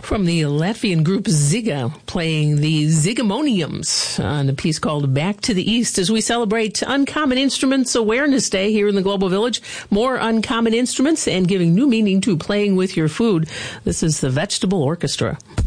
From the Latvian group Ziga, playing the Zigamoniums on a piece called Back to the East as we celebrate Uncommon Instruments Awareness Day here in the Global Village. More uncommon instruments and giving new meaning to playing with your food. This is the Vegetable Orchestra.